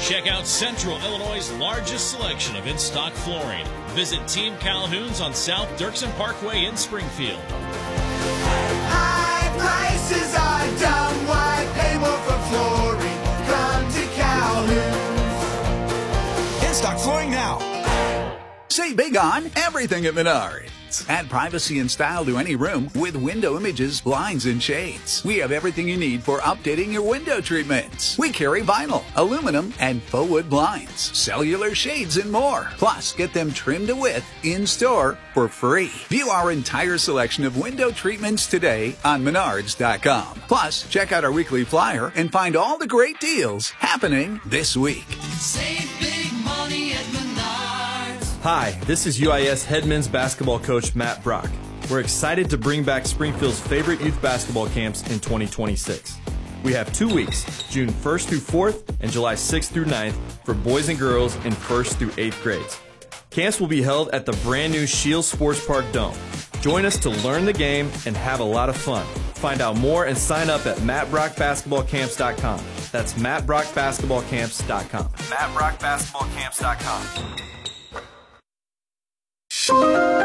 Check out Central Illinois' largest selection of in-stock flooring. Visit Team Calhoun's on South Dirksen Parkway in Springfield. High prices are dumb. Why pay more for flooring? Come to Calhoun's. In-stock flooring now. Save big on everything at Menards. Add privacy and style to any room with window images, blinds, and shades. We have everything you need for updating your window treatments. We carry vinyl, aluminum, and faux wood blinds, cellular shades, and more. Plus, get them trimmed to width in-store for free. View our entire selection of window treatments today on Menards.com. Plus, check out our weekly flyer and find all the great deals happening this week. Save big money at Menards. Hi, this is UIS head men's basketball coach Matt Brock. We're excited to bring back Springfield's favorite youth basketball camps in 2026. We have 2 weeks, June 1st through 4th and July 6th through 9th for boys and girls in 1st through 8th grades. Camps will be held at the brand new Shields Sports Park Dome. Join us to learn the game and have a lot of fun. Find out more and sign up at mattbrockbasketballcamps.com. That's mattbrockbasketballcamps.com. mattbrockbasketballcamps.com. From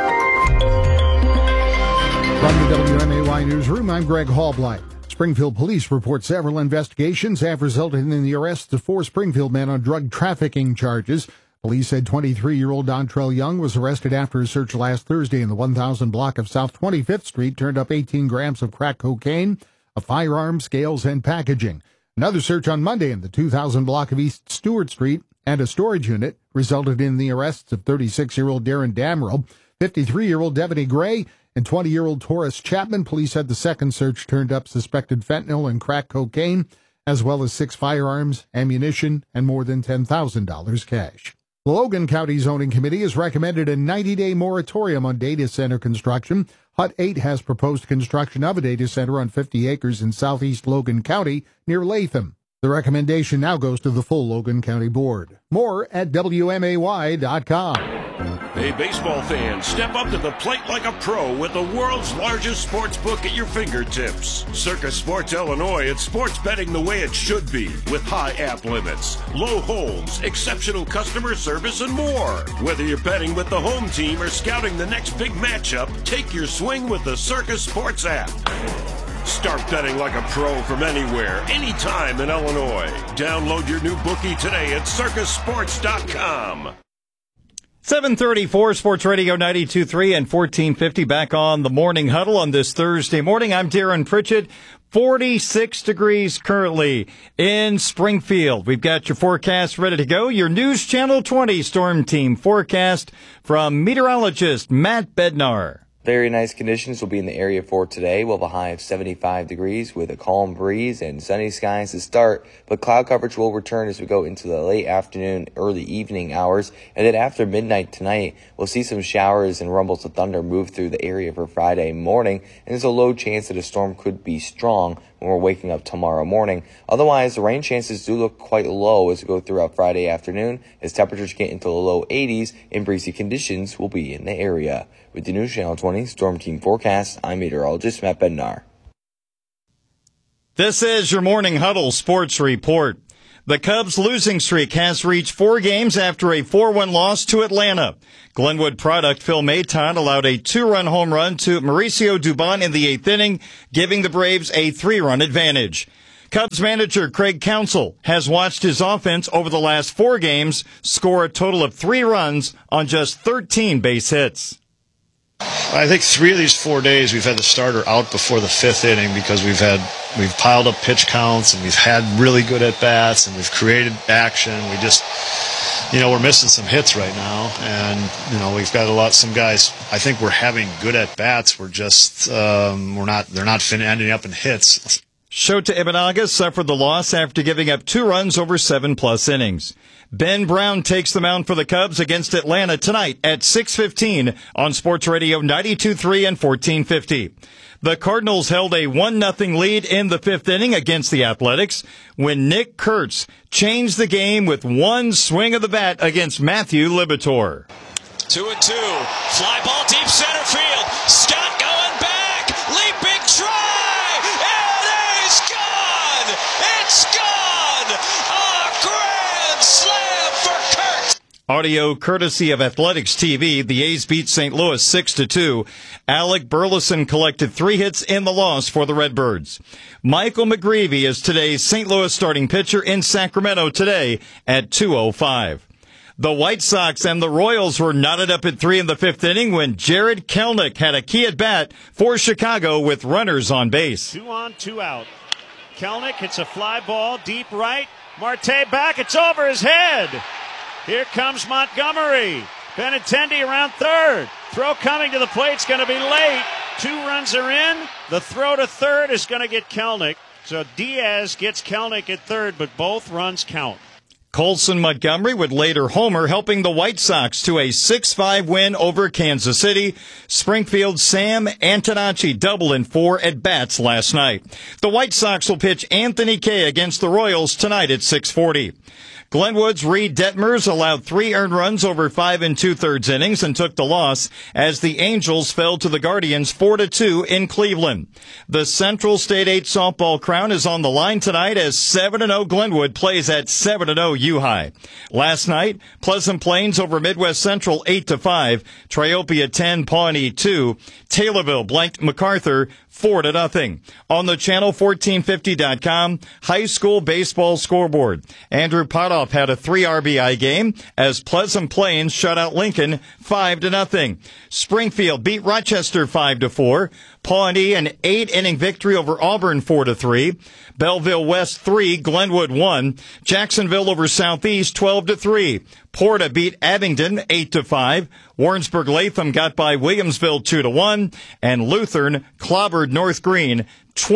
the WMAY newsroom, I'm Greg Hallblight. Springfield police report several investigations have resulted in the arrest of 4 Springfield men on drug trafficking charges. Police said 23-year-old Dontrell Young was arrested after a search last Thursday in the 1000 block of South 25th Street turned up 18 grams of crack cocaine, a firearm, scales, and packaging. Another search on Monday in the 2000 block of East Stewart Street and a storage unit resulted in the arrests of 36-year-old Darren Damrell, 53-year-old Devaney Gray, and 20-year-old Taurus Chapman. Police said the second search turned up suspected fentanyl and crack cocaine, as well as 6 firearms, ammunition, and more than $10,000 cash. The Logan County Zoning Committee has recommended a 90-day moratorium on data center construction. HUD 8 has proposed construction of a data center on 50 acres in southeast Logan County near Latham. The recommendation now goes to the full Logan County Board. More at WMAY.com. Hey, baseball fans, step up to the plate like a pro with the world's largest sports book at your fingertips. Circus Sports Illinois, it's sports betting the way it should be, with high app limits, low holds, exceptional customer service, and more. Whether you're betting with the home team or scouting the next big matchup, take your swing with the Circus Sports app. Start betting like a pro from anywhere, anytime in Illinois. Download your new bookie today at circusports.com. 7:34 Sports Radio 92.3 and 1450 back on the Morning Huddle on this Thursday morning. I'm Darren Pritchett. 46 degrees currently in Springfield. We've got your forecast ready to go. Your News Channel 20 Storm Team forecast from meteorologist Matt Bednar. Very nice conditions will be in the area for today. We'll have a high of 75 degrees with a calm breeze and sunny skies to start, but cloud coverage will return as we go into the late afternoon, early evening hours. And then after midnight tonight, we'll see some showers and rumbles of thunder move through the area for Friday morning, and there's a low chance that a storm could be strong when we're waking up tomorrow morning. Otherwise, the rain chances do look quite low as we go throughout Friday afternoon, as temperatures get into the low 80s and breezy conditions will be in the area. With the News Channel 20 Storm Team forecast, I'm meteorologist Matt Bednar. This is your Morning Huddle Sports Report. The Cubs' losing streak has reached 4 games after a 4-1 loss to Atlanta. Glenwood product Phil Maton allowed a 2-run home run to Mauricio Dubon in the 8th inning, giving the Braves a 3-run advantage. Cubs manager Craig Counsell has watched his offense over the last 4 games score a total of 3 runs on just 13 base hits. I think 3 of these 4 days we've had the starter out before the 5th inning because we've piled up pitch counts and we've had really good at bats and we've created action. We just, we're missing some hits right now, and we've got some guys. I think we're having good at bats. We're just they're not ending up in hits. Shota Imanaga suffered the loss after giving up 2 runs over 7+ innings. Ben Brown takes the mound for the Cubs against Atlanta tonight at 6:15 on Sports Radio 92.3 and 1450. The Cardinals held a 1-0 lead in the 5th inning against the Athletics when Nick Kurtz changed the game with one swing of the bat against Matthew Libator. 2-2. Fly ball deep center field. Scott going back. Leaping try. It is gone. It's gone. A grand slam. Audio courtesy of Athletics TV. The A's beat St. Louis 6-2. Alec Burleson collected 3 hits in the loss for the Redbirds. Michael McGreevy is today's St. Louis starting pitcher in Sacramento today at 2:05. The White Sox and the Royals were knotted up at 3 in the 5th inning when Jared Kelenic had a key at bat for Chicago with runners on base. 2 on, 2 out. Kelenic hits a fly ball deep right. Marte back. It's over his head. Here comes Montgomery. Benintendi around third. Throw coming to the plate's going to be late. 2 runs are in. The throw to third is going to get Kelenic. So Diaz gets Kelenic at third, but both runs count. Colson Montgomery would later homer, helping the White Sox to a 6-5 win over Kansas City. Springfield's Sam Antonacci doubled in 4 at-bats last night. The White Sox will pitch Anthony Kay against the Royals tonight at 6:40. Glenwood's Reed Detmers allowed 3 earned runs over 5 2/3 innings and took the loss as the Angels fell to the Guardians 4-2 in Cleveland. The Central State 8 softball crown is on the line tonight as 7-0 Glenwood plays at 7-0 U-High. Last night, Pleasant Plains over Midwest Central 8-5, Triopia 10, Pawnee 2, Taylorville blanked MacArthur 4-0. On the channel 1450.com high school baseball scoreboard, Andrew Potoff had a 3 RBI game as Pleasant Plains shut out Lincoln 5-0. Springfield beat Rochester 5-4. Pawnee an 8-inning victory over Auburn 4-3. Belleville West 3, Glenwood 1. Jacksonville over Southeast 12-3. Porta beat Abingdon 8-5. Warrensburg Latham got by Williamsville 2-1, and Lutheran clobbered North Green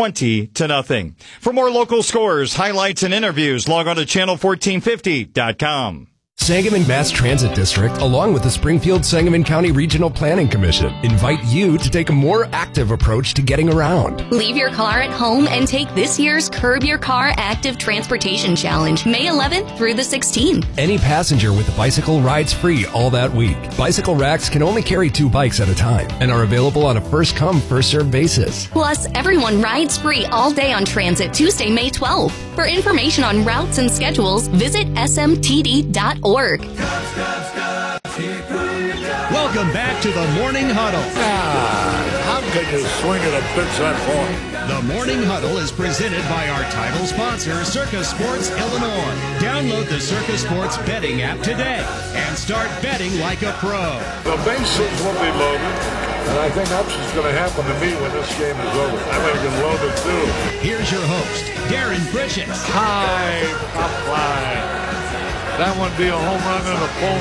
20-0. For more local scores, highlights, and interviews, log on to channel1450.com. Sangamon Mass Transit District, along with the Springfield Sangamon County Regional Planning Commission, invite you to take a more active approach to getting around. Leave your car at home and take this year's Curb Your Car Active Transportation Challenge, May 11th through the 16th. Any passenger with a bicycle rides free all that week. Bicycle racks can only carry 2 bikes at a time and are available on a first-come, first-served basis. Plus, everyone rides free all day on transit Tuesday, May 12th. For information on routes and schedules, visit smtd.org. Welcome back to the Morning Huddle. How could you swing at a pitch that far? The Morning Huddle is presented by our title sponsor, Circa Sports Illinois. Download the Circa Sports betting app today and start betting like a pro. The bases will be loaded, and I think that's what's going to happen to me when this game is over. I'm going to get loaded too. Here's your host, Darren Bridges. Hi, pop fly. That would be a home run in a phone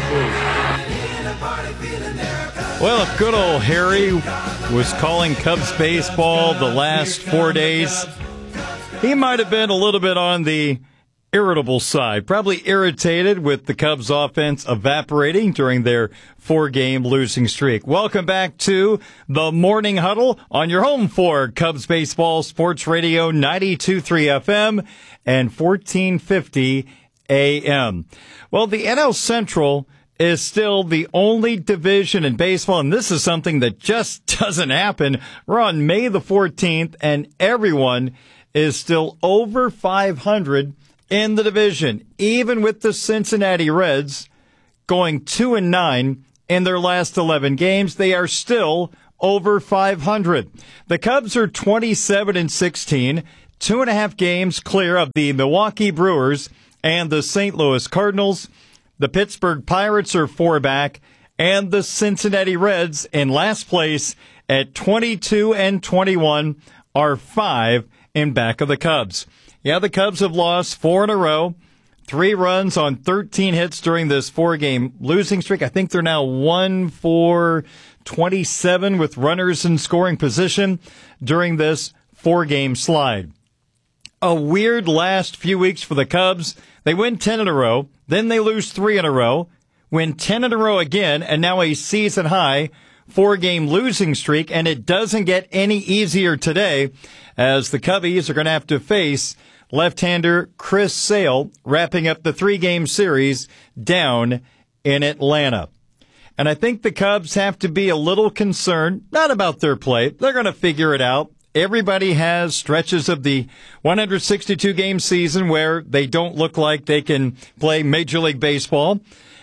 booth. Well, if good old Harry was calling Cubs baseball the last 4 days, he might have been a little bit on the irritable side. Probably irritated with the Cubs offense evaporating during their 4-game losing streak. Welcome back to the Morning Huddle on your home for Cubs baseball, Sports Radio 92.3 FM and 1450 AM. Well, the NL Central is still the only division in baseball, and this is something that just doesn't happen. We're on May the 14th, and everyone is still over 500 in the division, even with the Cincinnati Reds going 2-9 in their last 11 games. They are still over 500. The Cubs are 27-16, 2.5 games clear of the Milwaukee Brewers and the St. Louis Cardinals. The Pittsburgh Pirates are 4 back, and the Cincinnati Reds in last place at 22-21 are 5 in back of the Cubs. Yeah, the Cubs have lost 4 in a row, 3 runs on 13 hits during this 4-game losing streak. I think they're now 1 for 27 with runners in scoring position during this 4-game slide. A weird last few weeks for the Cubs. They win 10 in a row, then they lose 3 in a row, win 10 in a row again, and now a season-high 4-game losing streak, and it doesn't get any easier today as the Cubbies are going to have to face left-hander Chris Sale wrapping up the 3-game series down in Atlanta. And I think the Cubs have to be a little concerned, not about their play. They're going to figure it out. Everybody has stretches of the 162-game season where they don't look like they can play Major League Baseball.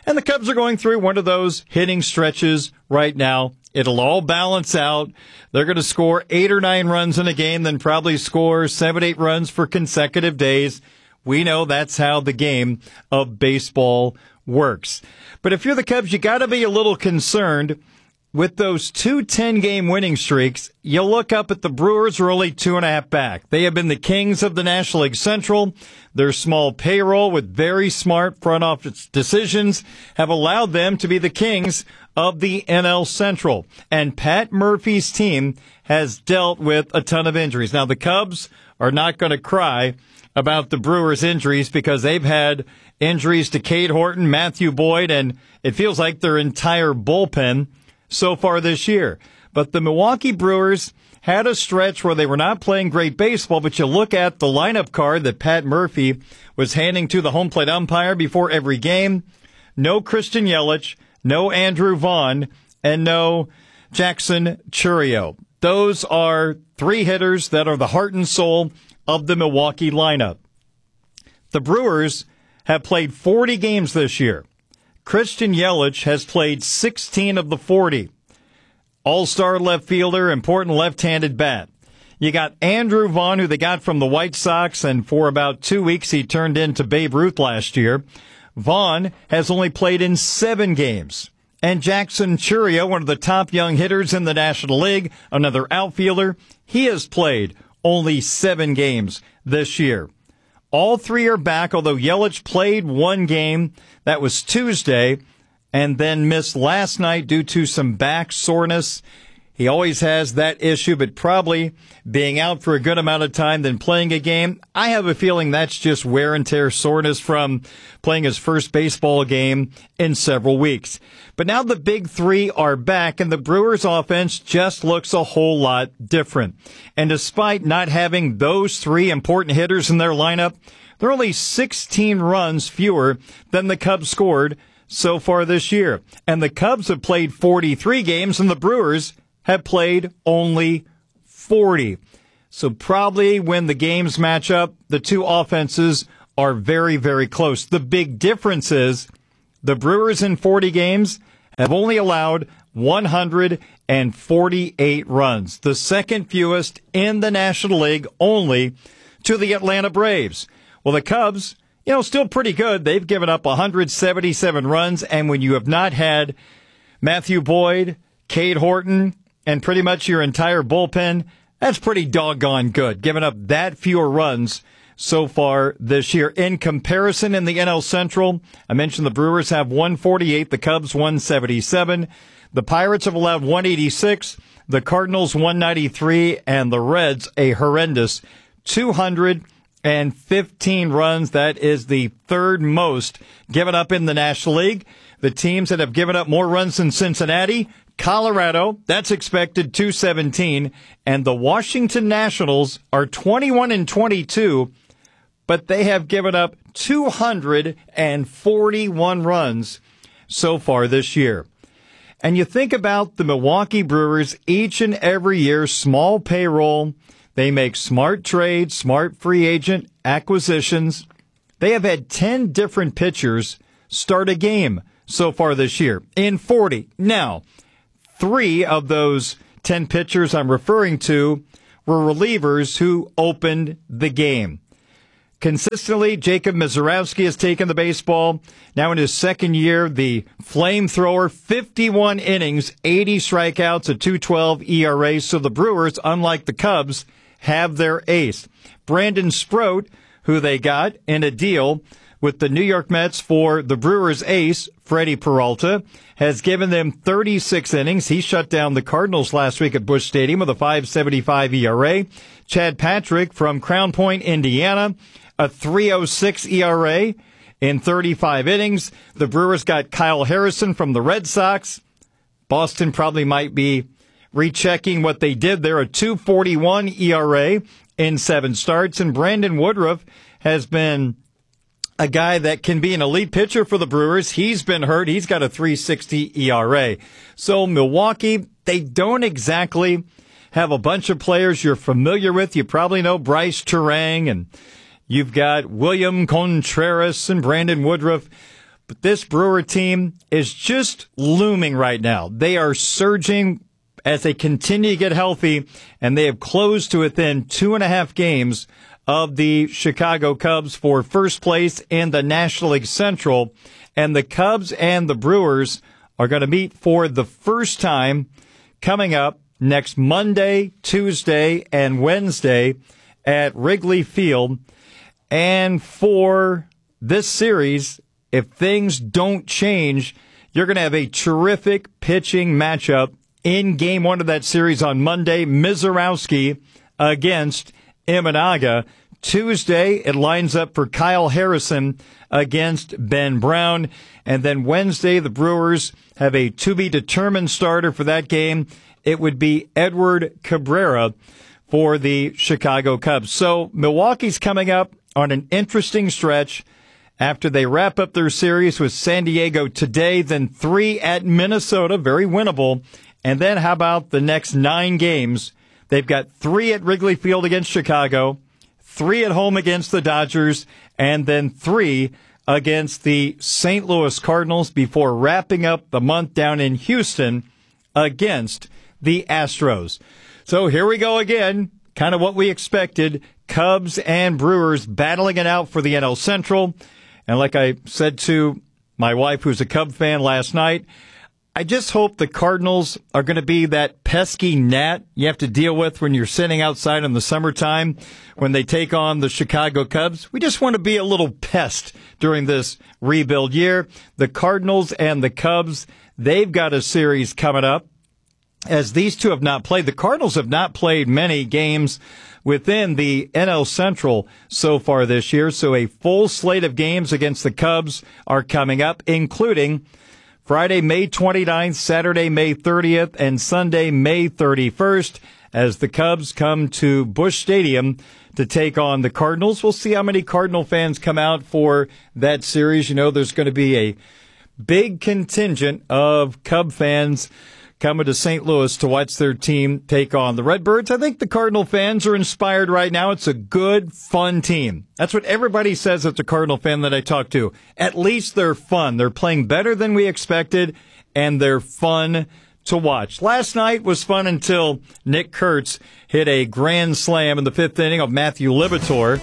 And the Cubs are going through one of those hitting stretches right now. It'll all balance out. They're going to score 8 or 9 runs in a game, then probably score 7, 8 runs for consecutive days. We know that's how the game of baseball works. But if you're the Cubs, you got to be a little concerned with those 2 10-game winning streaks. You look up at the Brewers are only 2.5 back. They have been the kings of the National League Central. Their small payroll with very smart front office decisions have allowed them to be the kings of the NL Central. And Pat Murphy's team has dealt with a ton of injuries. Now, the Cubs are not going to cry about the Brewers' injuries because they've had injuries to Cade Horton, Matthew Boyd, and it feels like their entire bullpen so far this year. But the Milwaukee Brewers had a stretch where they were not playing great baseball, but you look at the lineup card that Pat Murphy was handing to the home plate umpire before every game. No Christian Yelich, no Andrew Vaughn, and no Jackson Chourio. Those are 3 hitters that are the heart and soul of the Milwaukee lineup. The Brewers have played 40 games this year. Christian Yelich has played 16 of the 40. All-star left fielder, important left-handed bat. You got Andrew Vaughn, who they got from the White Sox, and for about 2 weeks he turned into Babe Ruth last year. Vaughn has only played in 7 games. And Jackson Chourio, one of the top young hitters in the National League, another outfielder, he has played only 7 games this year. All 3 are back, although Yelich played 1 game. That was Tuesday, and then missed last night due to some back soreness. He always has that issue, but probably being out for a good amount of time than playing a game. I have a feeling that's just wear and tear soreness from playing his first baseball game in several weeks. But now the big 3 are back, and the Brewers' offense just looks a whole lot different. And despite not having those 3 important hitters in their lineup, they're only 16 runs fewer than the Cubs scored so far this year. And the Cubs have played 43 games, and the Brewers have played only 40. So probably when the games match up, the 2 offenses are very, very close. The big difference is the Brewers in 40 games have only allowed 148 runs, the second fewest in the National League, only to the Atlanta Braves. Well, the Cubs, still pretty good. They've given up 177 runs, and when you have not had Matthew Boyd, Cade Horton, and pretty much your entire bullpen, that's pretty doggone good, giving up that fewer runs so far this year. In comparison, in the NL Central, I mentioned the Brewers have 148, the Cubs 177. The Pirates have allowed 186, the Cardinals 193, and the Reds a horrendous 215 runs. That is the 3rd most given up in the National League. The teams that have given up more runs than Cincinnati, Colorado, that's expected 217, and the Washington Nationals are 21-22, but they have given up 241 runs so far this year. And you think about the Milwaukee Brewers each and every year, small payroll, they make smart trades, smart free agent acquisitions. They have had 10 different pitchers start a game so far this year in 40. Now, 3 of those 10 pitchers I'm referring to were relievers who opened the game. Consistently, Jacob Misiorowski has taken the baseball. Now in his 2nd year, the flamethrower, 51 innings, 80 strikeouts, a 2.12 ERA. So the Brewers, unlike the Cubs, have their ace. Brandon Sproat, who they got in a deal with the New York Mets for the Brewers' ace, Freddie Peralta, has given them 36 innings. He shut down the Cardinals last week at Busch Stadium with a 5.75 ERA. Chad Patrick from Crown Point, Indiana, a 3.06 ERA in 35 innings. The Brewers got Kyle Harrison from the Red Sox. Boston probably might be rechecking what they did there, a 2.41 ERA in 7 starts. And Brandon Woodruff has been a guy that can be an elite pitcher for the Brewers. He's been hurt. He's got a 3.60 ERA. So Milwaukee, they don't exactly have a bunch of players you're familiar with. You probably know Bryce Turang, and you've got William Contreras and Brandon Woodruff. But this Brewer team is just looming right now. They are surging as they continue to get healthy, and they have closed to within 2.5 games of the Chicago Cubs for first place in the National League Central. And the Cubs and the Brewers are going to meet for the first time coming up next Monday, Tuesday, and Wednesday at Wrigley Field. And for this series, if things don't change, you're going to have a terrific pitching matchup in Game 1 of that series on Monday. Mizorowski against Imanaga. Tuesday, it lines up for Kyle Harrison against Ben Brown. And then Wednesday, the Brewers have a to-be-determined starter for that game. It would be Edward Cabrera for the Chicago Cubs. So Milwaukee's coming up on an interesting stretch after they wrap up their series with San Diego today, then 3 at Minnesota, very winnable. And then how about the next 9 games? They've got 3 at Wrigley Field against Chicago, 3 at home against the Dodgers, and then 3 against the St. Louis Cardinals before wrapping up the month down in Houston against the Astros. So here we go again, kind of what we expected. Cubs and Brewers battling it out for the NL Central. And like I said to my wife, who's a Cub fan last night, I just hope the Cardinals are going to be that pesky gnat you have to deal with when you're sitting outside in the summertime when they take on the Chicago Cubs. We just want to be a little pest during this rebuild year. The Cardinals and the Cubs, they've got a series coming up. As these two have not played, the Cardinals have not played many games within the NL Central so far this year. So a full slate of games against the Cubs are coming up, including Friday, May 29th, Saturday, May 30th, and Sunday, May 31st, as the Cubs come to Busch Stadium to take on the Cardinals. We'll see how many Cardinal fans come out for that series. You know, there's going to be a big contingent of Cub fans coming to St. Louis to watch their team take on the Redbirds. I think the Cardinal fans are inspired right now. It's a good, fun team. That's what everybody says as a Cardinal fan that I talk to. At least they're fun. They're playing better than we expected, and they're fun to watch. Last night was fun until Nick Kurtz hit a grand slam in the 5th inning of Matthew Liberatore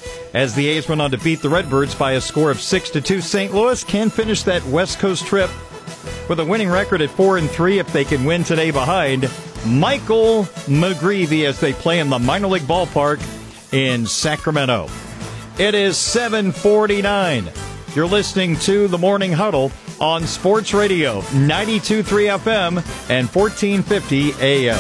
as the A's went on to beat the Redbirds by a score of 6-2. St. Louis can finish that West Coast trip with a winning record at 4-3 if they can win today behind Michael McGreevy as they play in the minor league ballpark in Sacramento. It is 7:49. You're listening to The Morning Huddle on Sports Radio 92.3 FM and 1450 AM.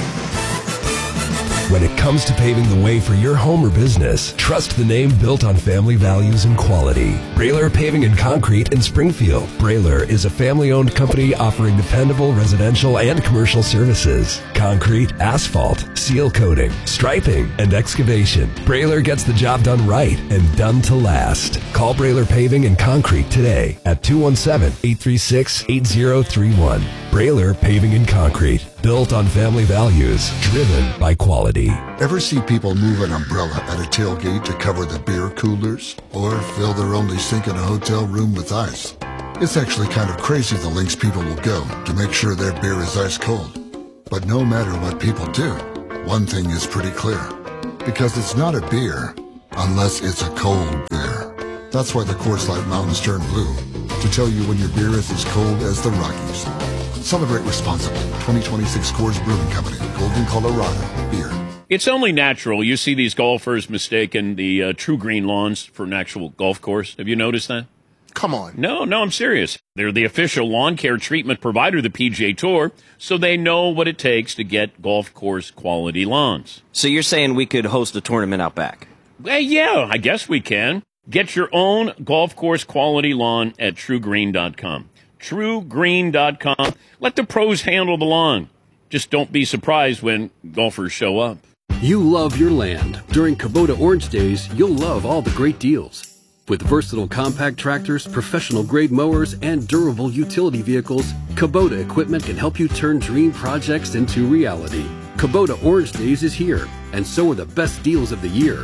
When it comes to paving the way for your home or business, trust the name built on family values and quality. Brailer Paving and Concrete in Springfield. Brailer is a family-owned company offering dependable residential and commercial services. Concrete, asphalt, seal coating, striping, and excavation. Brailer gets the job done right and done to last. Call Brailer Paving and Concrete today at 217-836-8031. Brailer Paving and Concrete. Built on family values, driven by quality. Ever see people move an umbrella at a tailgate to cover the beer coolers? Or fill their only sink in a hotel room with ice? It's actually kind of crazy the lengths people will go to make sure their beer is ice cold. But no matter what people do, one thing is pretty clear. Because it's not a beer unless it's a cold beer. That's why the Coors Light Mountains turn blue, to tell you when your beer is as cold as the Rockies. Celebrate responsibly. 2026 Coors Brewing Company, Golden, Colorado. Beer. It's only natural you see these golfers mistaken the True Green lawns for an actual golf course. Have you noticed that? Come on. No, I'm serious. They're the official lawn care treatment provider of the PGA Tour, so they know what it takes to get golf course quality lawns. So you're saying we could host a tournament out back? Well, yeah, I guess we can. Get your own golf course quality lawn at TrueGreen.com. TrueGreen.com. Let the pros handle the lawn. Just don't be surprised when golfers show up. You love your land. During Kubota Orange Days, you'll love all the great deals. With versatile compact tractors, professional-grade mowers, and durable utility vehicles, Kubota equipment can help you turn dream projects into reality. Kubota Orange Days is here, and so are the best deals of the year.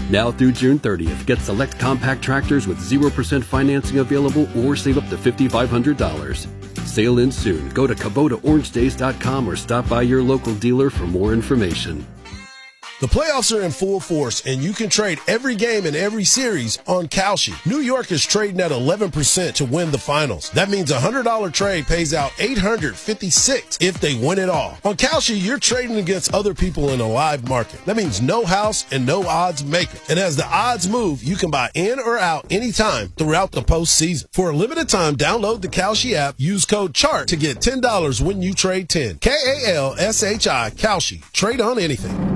Now through June 30th, get select compact tractors with 0% financing available or save up to $5,500. Sale ends soon. Go to KubotaOrangeDays.com or stop by your local dealer for more information. The playoffs are in full force, and you can trade every game in every series on Kalshi. New York is trading at 11% to win the finals. That means a $100 trade pays out $856 if they win it all. On Kalshi, you're trading against other people in a live market. That means no house and no odds maker. And as the odds move, you can buy in or out anytime throughout the postseason. For a limited time, download the Kalshi app, use code CHART to get $10 when you trade 10. Kalshi, Kalshi. Trade on anything.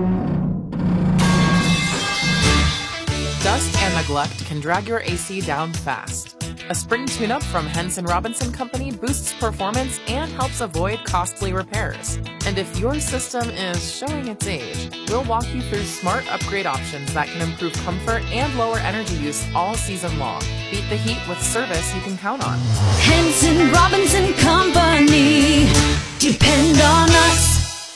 Dust and neglect can drag your AC down fast. A spring tune-up from Henson Robinson Company boosts performance and helps avoid costly repairs. And if your system is showing its age, we'll walk you through smart upgrade options that can improve comfort and lower energy use all season long. Beat the heat with service you can count on. Henson Robinson Company. Depend on us.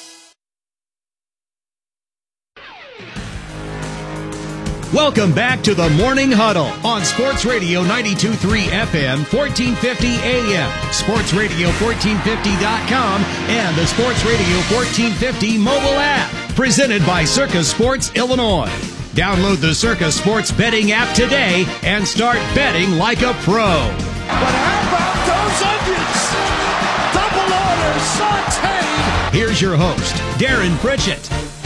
Welcome back to the Morning Huddle on Sports Radio 92.3 FM, 1450 AM, sportsradio1450.com, and the Sports Radio 1450 mobile app. Presented by Circus Sports Illinois. Download the Circus Sports betting app today and start betting like a pro. But how about those onions? Double order sauteed. Here's your host, Darren Pritchett.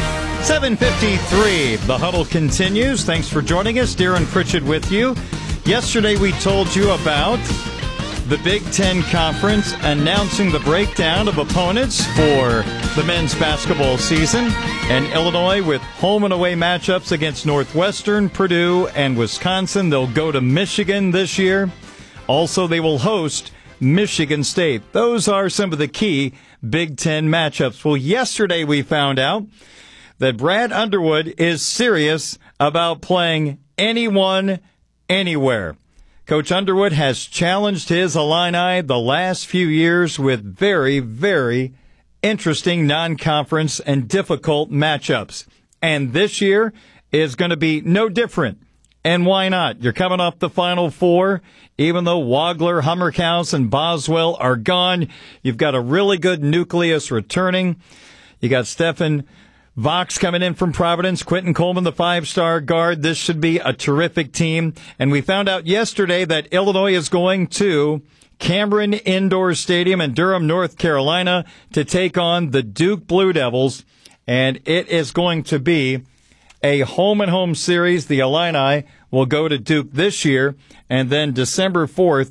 7:53. The Huddle continues. Thanks for joining us. Darren Pritchett with you. Yesterday we told you about the Big Ten Conference announcing the breakdown of opponents for the men's basketball season. And Illinois with home and away matchups against Northwestern, Purdue, and Wisconsin. They'll go to Michigan this year. Also, they will host Michigan State. Those are some of the key Big Ten matchups. Well, yesterday we found out that Brad Underwood is serious about playing anyone, anywhere. Coach Underwood has challenged his Illini the last few years with very, very interesting non-conference and difficult matchups. And this year is going to be no different. And why not? You're coming off the Final Four. Even though Wagler, Hummerkaus, and Boswell are gone, you've got a really good nucleus returning. You got Stephen Vox coming in from Providence, Quentin Coleman, the 5-star guard. This should be a terrific team. And we found out yesterday that Illinois is going to Cameron Indoor Stadium in Durham, North Carolina to take on the Duke Blue Devils. And it is going to be a home-and-home series. The Illini will go to Duke this year. And then December 4th,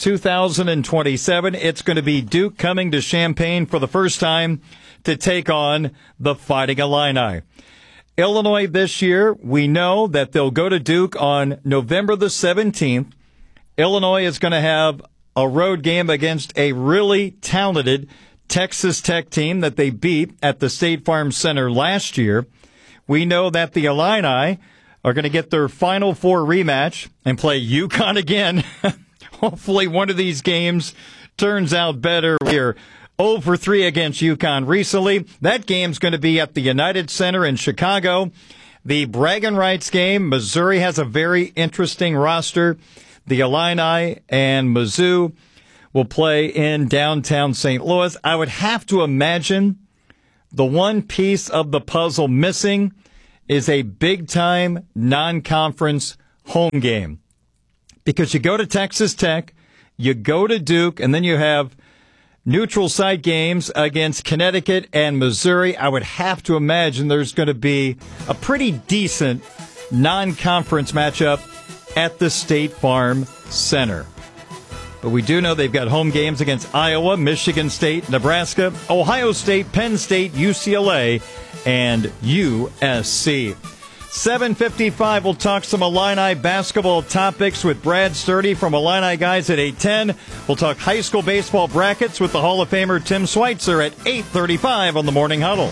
2027, it's going to be Duke coming to Champaign for the first time to take on the Fighting Illini. Illinois this year, we know that they'll go to Duke on November the 17th. Illinois is going to have a road game against a really talented Texas Tech team that they beat at the State Farm Center last year. We know that the Illini are going to get their Final Four rematch and play UConn again. Hopefully one of these games turns out better here. 0-3 against UConn recently. That game's going to be at the United Center in Chicago. The bragging rights game, Missouri has a very interesting roster. The Illini and Mizzou will play in downtown St. Louis. I would have to imagine the one piece of the puzzle missing is a big-time non-conference home game. Because you go to Texas Tech, you go to Duke, and then you have neutral site games against Connecticut and Missouri. I would have to imagine there's going to be a pretty decent non-conference matchup at the State Farm Center. But we do know they've got home games against Iowa, Michigan State, Nebraska, Ohio State, Penn State, UCLA, and USC. 7:55, we'll talk some Illini basketball topics with Brad Sturdy from Illini Guys at 8:10. We'll talk high school baseball brackets with the Hall of Famer Tim Schweitzer at 8:35 on the Morning Huddle.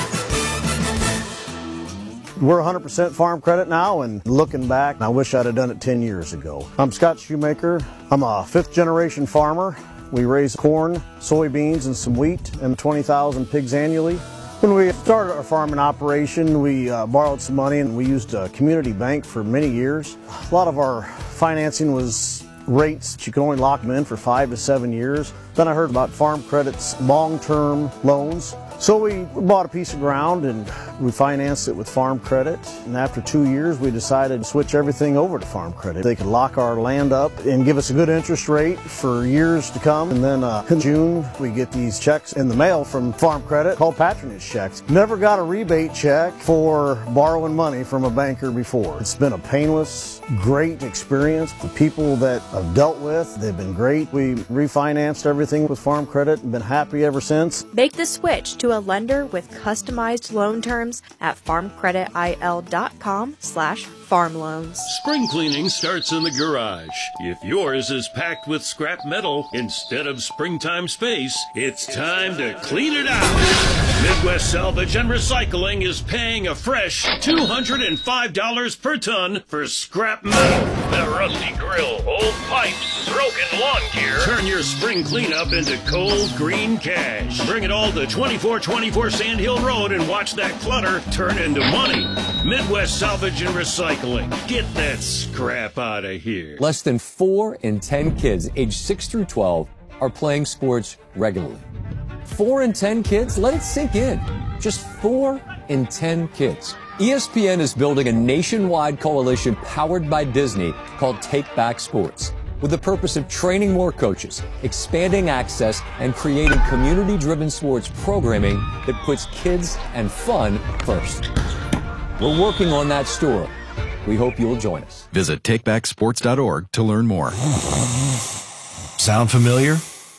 We're 100% farm credit now, and looking back, I wish I'd have done it 10 years ago. I'm Scott Shoemaker. I'm a fifth-generation farmer. We raise corn, soybeans, and some wheat, and 20,000 pigs annually. When we started our farming operation, we borrowed some money and we used a community bank for many years. A lot of our financing was rates. You could only lock them in for 5 to 7 years. Then I heard about Farm Credit's long-term loans. So we bought a piece of ground and we financed it with Farm Credit. And after 2 years, we decided to switch everything over to Farm Credit. They could lock our land up and give us a good interest rate for years to come. And then in June, we get these checks in the mail from Farm Credit called patronage checks. Never got a rebate check for borrowing money from a banker before. It's been a painless, great experience. The people that I've dealt with, they've been great. We refinanced everything with Farm Credit and been happy ever since. Make the switch to a lender with customized loan terms at farmcreditil.com/farmloans. Spring cleaning starts in the garage. If yours is packed with scrap metal instead of springtime space, it's time to clean it out. Midwest Salvage and Recycling is paying a fresh $205 per ton for scrap metal. The rusty grill, old pipes, broken lawn gear. Turn your spring cleanup into cold green cash. Bring it all to 2424 Sand Hill Road and watch that clutter turn into money. Midwest Salvage and Recycling. Get that scrap out of here. Less than 4 in 10 kids aged 6 through 12 are playing sports regularly. 4 in 10 kids? Let it sink in. Just 4 in 10 kids. ESPN is building a nationwide coalition powered by Disney called Take Back Sports, with the purpose of training more coaches, expanding access, and creating community-driven sports programming that puts kids and fun first. We're working on that story. We hope you'll join us. Visit takebacksports.org to learn more. Sound familiar?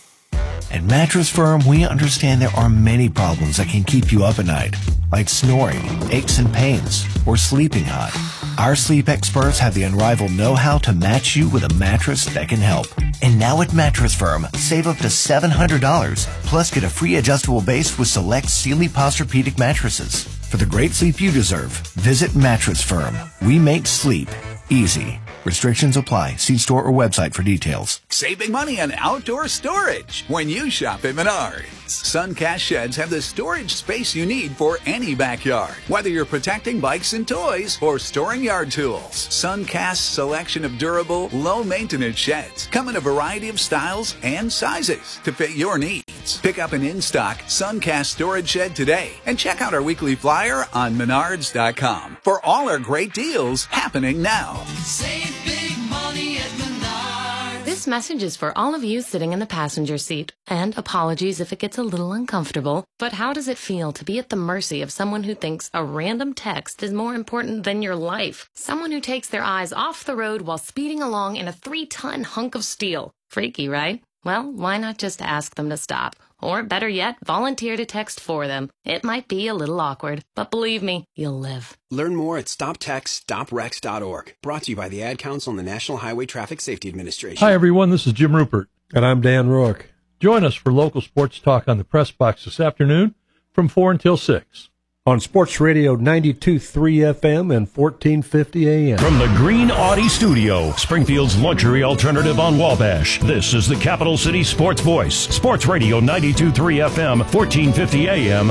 At Mattress Firm, we understand there are many problems that can keep you up at night, like snoring, aches and pains, or sleeping hot. Our sleep experts have the unrivaled know-how to match you with a mattress that can help. And now at Mattress Firm, save up to $700, plus get a free adjustable base with select Sealy Posturepedic mattresses. For the great sleep you deserve, visit Mattress Firm. We make sleep easy. Restrictions apply. See store or website for details. Save big money on outdoor storage when you shop at Menards. Suncast sheds have the storage space you need for any backyard. Whether you're protecting bikes and toys or storing yard tools, Suncast's selection of durable, low-maintenance sheds come in a variety of styles and sizes to fit your needs. Pick up an in-stock Suncast storage shed today and check out our weekly flyer on Menards.com for all our great deals happening now. Save big money at Menards. This message is for all of you sitting in the passenger seat. And apologies if it gets a little uncomfortable, but how does it feel to be at the mercy of someone who thinks a random text is more important than your life? Someone who takes their eyes off the road while speeding along in a 3-ton hunk of steel. Freaky, right? Well, why not just ask them to stop? Or better yet, volunteer to text for them. It might be a little awkward, but believe me, you'll live. Learn more at stoptextstoprex.org. Brought to you by the Ad Council and the National Highway Traffic Safety Administration. Hi, everyone. This is Jim Rupert. And I'm Dan Rourke. Join us for local sports talk on the Press Box this afternoon from 4 until 6. On Sports Radio 92.3 FM and 1450 AM. From the Green Audi Studio, Springfield's luxury alternative on Wabash, this is the Capital City Sports Voice. Sports Radio 92.3 FM, 1450 AM,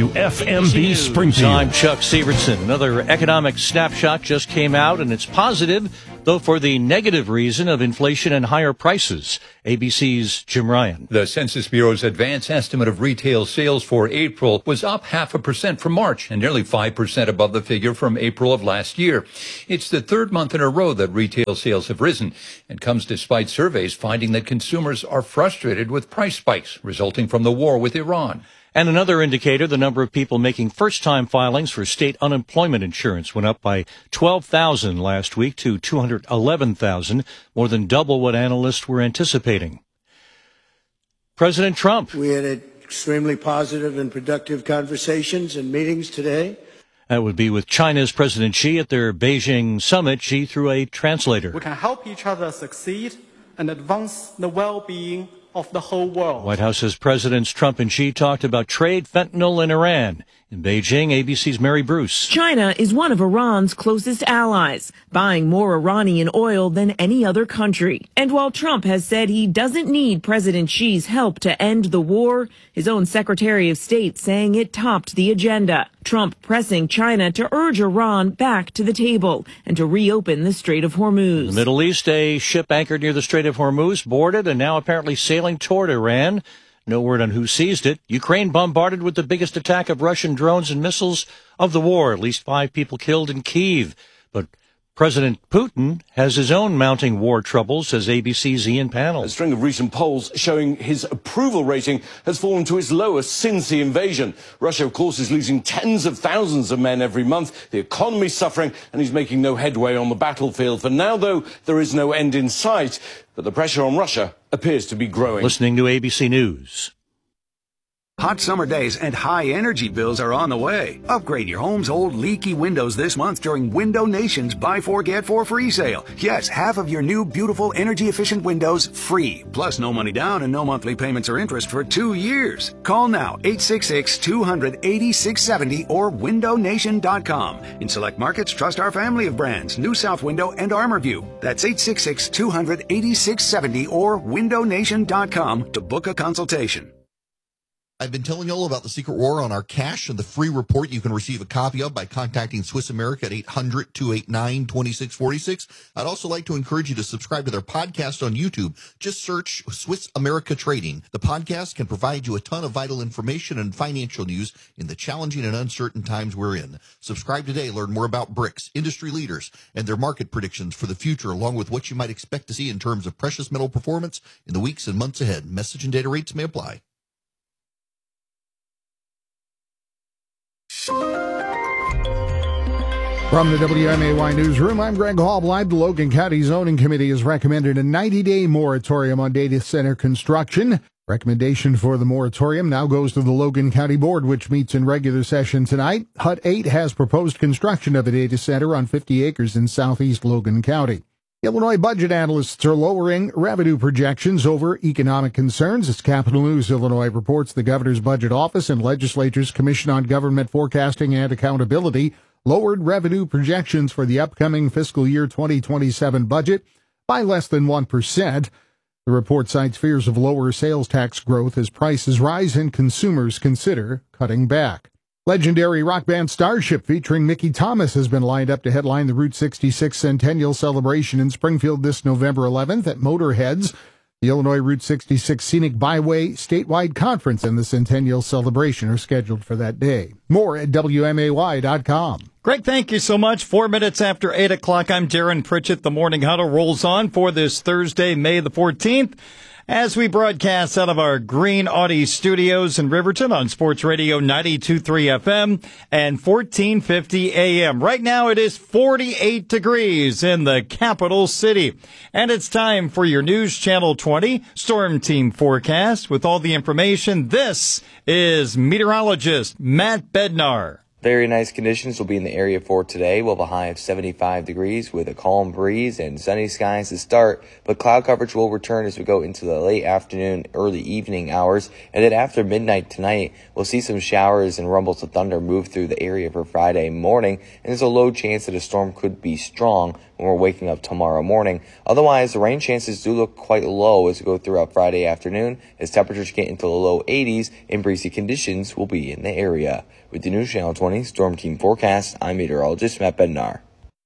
WFMB Springfield. I'm Chuck Severson. Another economic snapshot just came out, and it's positive, though for the negative reason of inflation and higher prices. ABC's Jim Ryan. The Census Bureau's advance estimate of retail sales for April was up 0.5% from March and nearly 5% above the figure from April of last year. It's the third month in a row that retail sales have risen, and comes despite surveys finding that consumers are frustrated with price spikes resulting from the war with Iran. And another indicator, the number of people making first-time filings for state unemployment insurance went up by 12,000 last week to 211,000, more than double what analysts were anticipating. President Trump. We had extremely positive and productive conversations and meetings today. That would be with China's President Xi at their Beijing summit, Xi through a translator. We can help each other succeed and advance the well-being of the whole world. White House's Presidents Trump and Xi talked about trade, fentanyl, and Iran. In Beijing, ABC's Mary Bruce. China is one of Iran's closest allies, buying more Iranian oil than any other country. And while Trump has said he doesn't need President Xi's help to end the war, his own Secretary of State saying it topped the agenda. Trump pressing China to urge Iran back to the table and to reopen the Strait of Hormuz. In the Middle East, a ship anchored near the Strait of Hormuz boarded and now apparently sailing toward Iran. No word on who seized it. Ukraine bombarded with the biggest attack of Russian drones and missiles of the war. At least 5 people killed in Kyiv. But President Putin has his own mounting war troubles, says ABC's Ian Pannell. A string of recent polls showing his approval rating has fallen to its lowest since the invasion. Russia, of course, is losing tens of thousands of men every month. The economy's suffering, and he's making no headway on the battlefield. For now, though, there is no end in sight. But the pressure on Russia appears to be growing. Listening to ABC News. Hot summer days and high energy bills are on the way. Upgrade your home's old leaky windows this month during Window Nation's Buy 4 Get 4 free sale. Yes, half of your new beautiful energy efficient windows free. Plus no money down and no monthly payments or interest for 2 years. Call now 866-200-8670 or windownation.com. In select markets, trust our family of brands, New South Window and ArmorView. That's 866-200-8670 or windownation.com to book a consultation. I've been telling you all about the Secret War on our cash and the free report you can receive a copy of by contacting Swiss America at 800-289-2646. I'd also like to encourage you to subscribe to their podcast on YouTube. Just search Swiss America Trading. The podcast can provide you a ton of vital information and financial news in the challenging and uncertain times we're in. Subscribe today. Learn more about BRICS, industry leaders, and their market predictions for the future, along with what you might expect to see in terms of precious metal performance in the weeks and months ahead. Message and data rates may apply. From the WMAY Newsroom, I'm Greg Hallbleib. The Logan County Zoning Committee has recommended a 90-day moratorium on data center construction. Recommendation for the moratorium now goes to the Logan County Board, which meets in regular session tonight. HUD 8 has proposed construction of a data center on 50 acres in southeast Logan County. Illinois budget analysts are lowering revenue projections over economic concerns. As Capital News Illinois reports, the governor's budget office and legislature's Commission on Government Forecasting and Accountability lowered revenue projections for the upcoming fiscal year 2027 budget by less than 1%. The report cites fears of lower sales tax growth as prices rise and consumers consider cutting back. Legendary rock band Starship featuring Mickey Thomas has been lined up to headline the Route 66 Centennial Celebration in Springfield this November 11th at Motorhead's. The Illinois Route 66 Scenic Byway Statewide Conference and the Centennial Celebration are scheduled for that day. More at WMAY.com. Greg, thank you so much. 4 minutes after 8 o'clock, I'm Darren Pritchett. The Morning Huddle rolls on for this Thursday, May the 14th. As we broadcast out of our Green Audi studios in Riverton on Sports Radio 92.3 FM and 1450 AM. Right now it is 48 degrees in the capital city. And it's time for your News Channel 20 Storm Team forecast. With all the information, this is meteorologist Matt Bednar. Very nice conditions will be in the area for today. We'll have a high of 75 degrees with a calm breeze and sunny skies to start, but cloud coverage will return as we go into the late afternoon, early evening hours. And then after midnight tonight, we'll see some showers and rumbles of thunder move through the area for Friday morning, and there's a low chance that a storm could be strong when we're waking up tomorrow morning. Otherwise, the rain chances do look quite low as we go throughout Friday afternoon, as temperatures get into the low 80s and breezy conditions will be in the area. With the News Channel 20 Storm Team forecast, I'm meteorologist Matt Bednar.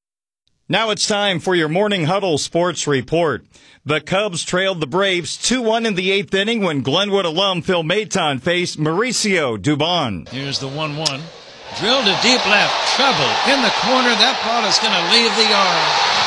Now it's time for your Morning Huddle Sports Report. The Cubs trailed the Braves 2-1 in the 8th inning when Glenwood alum Phil Maton faced Mauricio Dubon. Here's the 1-1. Drilled to deep left. Trouble in the corner. That ball is going to leave the yard.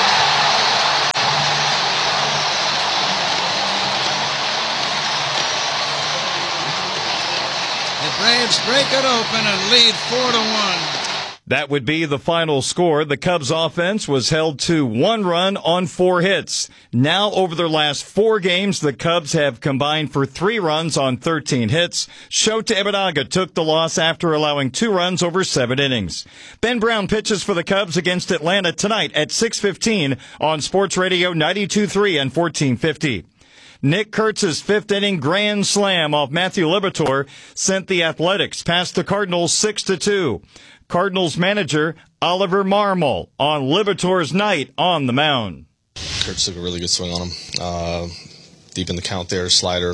The Braves break it open and lead 4-1. That would be the final score. The Cubs offense was held to 1 run on 4 hits. Now, over their last 4 games, the Cubs have combined for 3 runs on 13 hits. Shota Imanaga took the loss after allowing 2 runs over 7 innings. Ben Brown pitches for the Cubs against Atlanta tonight at 6:15 on Sports Radio 92.3 and 1450. Nick Kurtz's fifth-inning grand slam off Matthew Liberatore sent the Athletics past the Cardinals 6-2. Cardinals manager Oliver Marmol on Liberatore's night on the mound. Kurtz took a really good swing on him. Deep in the count there, slider,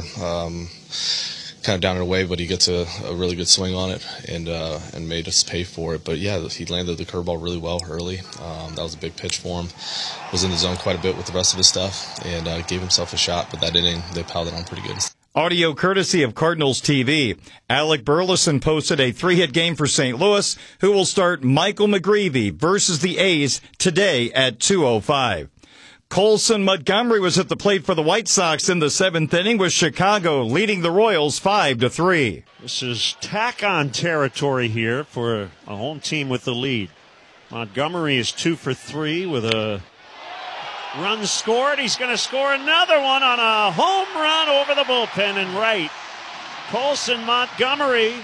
kind of down and away, but he gets a really good swing on it and made us pay for it. But yeah, he landed the curveball really well early. That was a big pitch for him. Was in the zone quite a bit with the rest of his stuff and gave himself a shot. But that inning, they piled it on pretty good. Audio courtesy of Cardinals TV. Alec Burleson posted a 3-hit game for St. Louis, who will start Michael McGreevy versus the A's today at 2:05. Colson Montgomery was at the plate for the White Sox in the 7th inning, with Chicago leading the Royals 5-3. This is tack-on territory here for a home team with the lead. Montgomery is 2 for 3 with a run scored. He's going to score another one on a home run over the bullpen and right. Colson Montgomery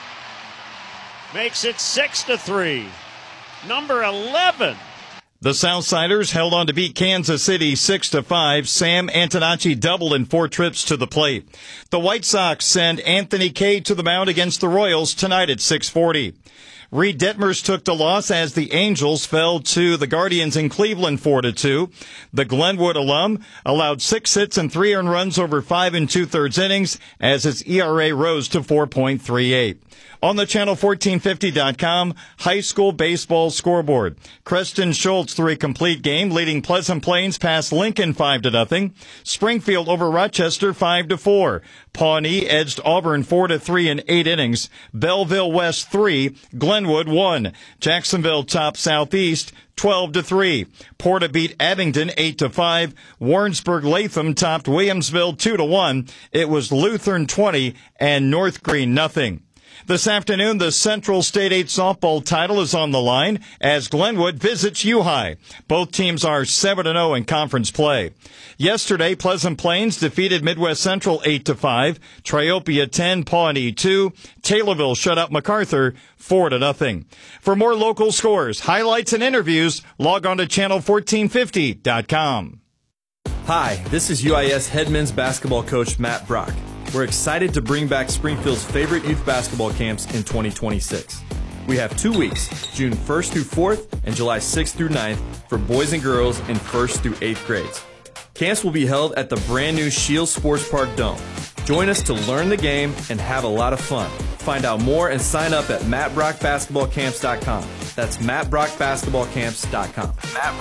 makes it 6-3. Number 11. The Southsiders held on to beat Kansas City 6-5. Sam Antonacci doubled in 4 trips to the plate. The White Sox send Anthony Kay to the mound against the Royals tonight at 6:40. Reed Detmers took the loss as the Angels fell to the Guardians in Cleveland 4-2. The Glenwood alum allowed 6 hits and 3 earned runs over 5 2/3 innings as its ERA rose to 4.38. On the Channel1450.com high school baseball scoreboard, Creston Schultz threw a complete game, leading Pleasant Plains past Lincoln 5-0. Springfield over Rochester 5-4. Pawnee edged Auburn 4-3 in 8 innings. Belleville West 3, Glenwood 1. Jacksonville topped Southeast 12-3. Porta beat Abingdon 8-5. Warrensburg Latham topped Williamsville 2-1. It was Lutheran 20 and North Green 0. This afternoon, the Central State 8 softball title is on the line as Glenwood visits U-High. Both teams are 7-0 in conference play. Yesterday, Pleasant Plains defeated Midwest Central 8-5, Triopia 10, Pawnee 2, Taylorville shut out MacArthur 4-0. For more local scores, highlights, and interviews, log on to channel1450.com. Hi, this is UIS head men's basketball coach Matt Brock. We're excited to bring back Springfield's favorite youth basketball camps in 2026. We have 2 weeks, June 1st through 4th and July 6th through 9th for boys and girls in 1st through 8th grades. Camps will be held at the brand new Shields Sports Park Dome. Join us to learn the game and have a lot of fun. Find out more and sign up at mattbrockbasketballcamps.com. That's mattbrockbasketballcamps.com.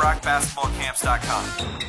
mattbrockbasketballcamps.com.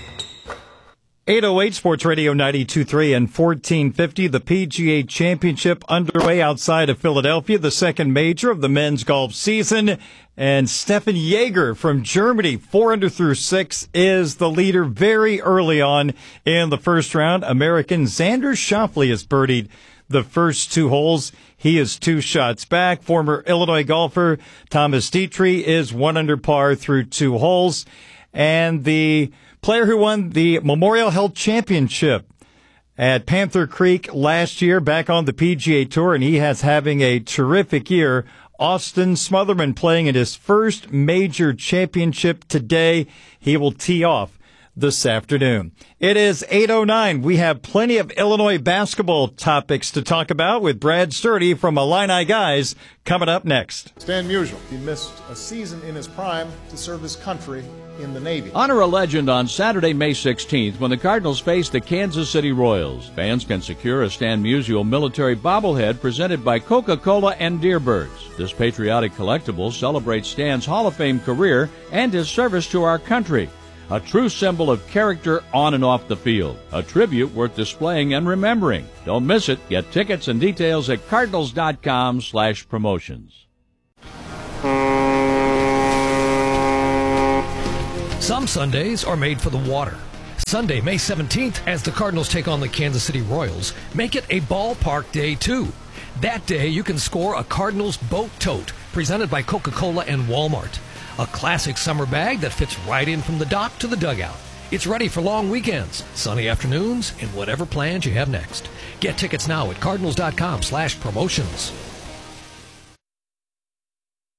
808 Sports Radio 92.3 and 1450. The PGA Championship underway outside of Philadelphia, the second major of the men's golf season. And Stefan Jaeger from Germany, 4 under through 6, is the leader very early on in the first round. American Xander Schauffele has birdied the first 2 holes. He is 2 shots back. Former Illinois golfer Thomas Dietrich is 1 under par through 2 holes. And the player who won the Memorial Health Championship at Panther Creek last year, back on the PGA Tour, and he has having a terrific year. Austin Smotherman playing in his first major championship today. He will tee off this afternoon. It is 8:09. We have plenty of Illinois basketball topics to talk about with Brad Sturdy from Illini Guys coming up next. Stan Musial, he missed a season in his prime to serve his country in the Navy. Honor a legend on Saturday, May 16th when the Cardinals face the Kansas City Royals. Fans can secure a Stan Musial military bobblehead presented by Coca-Cola and Deerbirds. This patriotic collectible celebrates Stan's Hall of Fame career and his service to our country. A true symbol of character on and off the field. A tribute worth displaying and remembering. Don't miss it. Get tickets and details at cardinals.com/promotions. Some Sundays are made for the water. Sunday, May 17th, as the Cardinals take on the Kansas City Royals, make it a ballpark day too. That day, you can score a Cardinals boat tote presented by Coca-Cola and Walmart. A classic summer bag that fits right in from the dock to the dugout. It's ready for long weekends, sunny afternoons, and whatever plans you have next. Get tickets now at cardinals.com/promotions.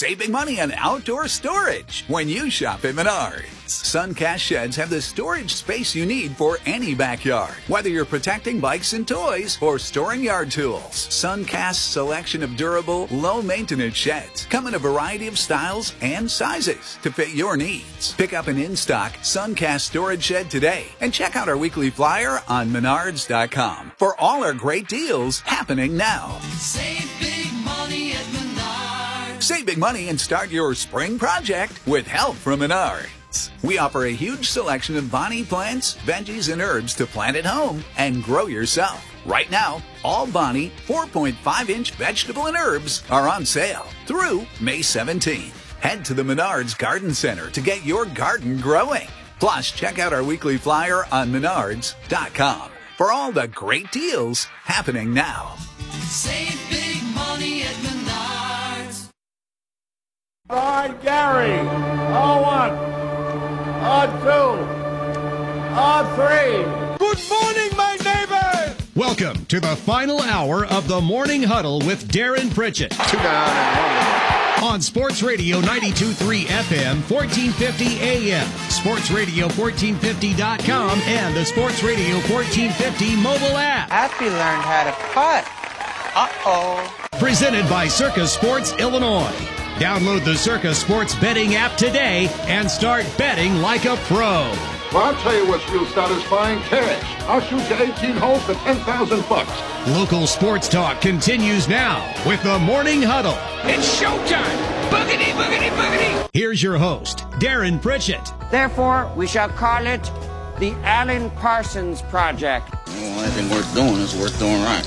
Save big money on outdoor storage when you shop at Menards. Suncast sheds have the storage space you need for any backyard. Whether you're protecting bikes and toys or storing yard tools, Suncast's selection of durable, low-maintenance sheds come in a variety of styles and sizes to fit your needs. Pick up an in-stock Suncast storage shed today and check out our weekly flyer on Menards.com for all our great deals happening now. Save big money at Menards. Save big money and start your spring project with help from Menards. We offer a huge selection of Bonnie plants, veggies, and herbs to plant at home and grow yourself. Right now, all Bonnie 4.5-inch vegetable and herbs are on sale through May 17th. Head to the Menards Garden Center to get your garden growing. Plus, check out our weekly flyer on Menards.com for all the great deals happening now. Save big money at Menards. All right, Gary. On one. On two. On three. Good morning, my neighbors. Welcome to the final hour of the Morning Huddle with Darren Pritchett. 2 down and 1. On Sports Radio 92.3 FM, 1450 AM, sportsradio1450.com, and the Sports Radio 1450 mobile app. Happy learned how to putt. Uh-oh. Presented by Circus Sports Illinois. Download the Circus Sports betting app today and start betting like a pro. Well, I'll tell you what's real satisfying, cash. I'll shoot you 18 holes for $10,000. Local sports talk continues now with the Morning Huddle. It's showtime. Boogity, boogity, boogity. Here's your host, Darren Pritchett. Therefore, we shall call it the Alan Parsons Project. Well, anything worth doing is worth doing right.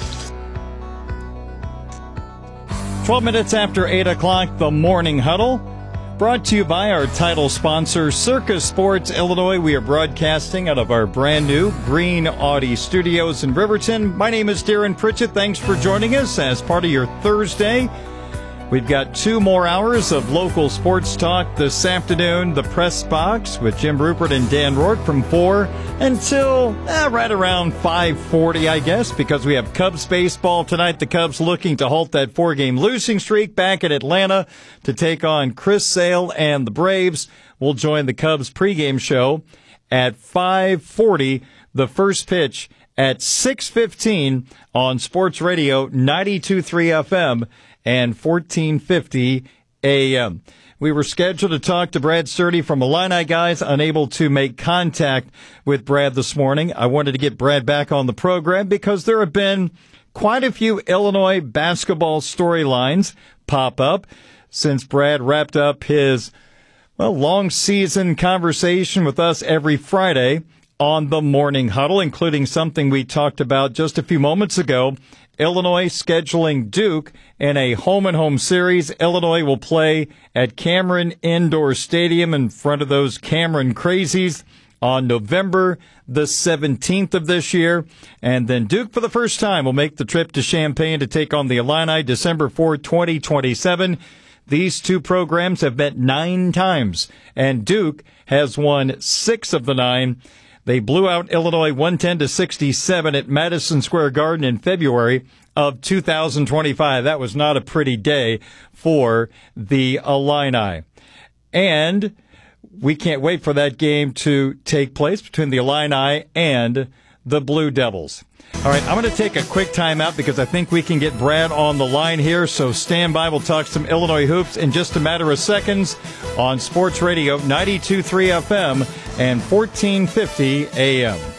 12 minutes after 8 o'clock, the Morning Huddle. Brought to you by our title sponsor, Circus Sports Illinois. We are broadcasting out of our brand new Green Audi studios in Riverton. My name is Darren Pritchett. Thanks for joining us as part of your Thursday. We've got 2 more hours of local sports talk this afternoon. The Press Box with Jim Rupert and Dan Rourke from 4 until right around 5:40, I guess, because we have Cubs baseball tonight. The Cubs looking to halt that 4-game losing streak back in Atlanta to take on Chris Sale and the Braves. We'll join the Cubs pregame show at 5:40. The first pitch at 6:15 on Sports Radio 92.3 FM and 1450 AM. We were scheduled to talk to Brad Sturdy from Illini Guys, unable to make contact with Brad this morning. I wanted to get Brad back on the program because there have been quite a few Illinois basketball storylines pop up since Brad wrapped up his long season conversation with us every Friday on the Morning Huddle, including something we talked about just a few moments ago. Illinois scheduling Duke in a home-and-home series. Illinois will play at Cameron Indoor Stadium in front of those Cameron Crazies on November the 17th of this year. And then Duke, for the first time, will make the trip to Champaign to take on the Illini December 4, 2027. These two programs have met 9 times, and Duke has won 6 of the 9. They blew out Illinois 110-67 at Madison Square Garden in February of 2025. That was not a pretty day for the Illini. And we can't wait for that game to take place between the Illini and the Blue Devils. All right, I'm going to take a quick timeout because I think we can get Brad on the line here. So stand by. We'll talk some Illinois hoops in just a matter of seconds on Sports Radio 92.3 FM and 1450 AM.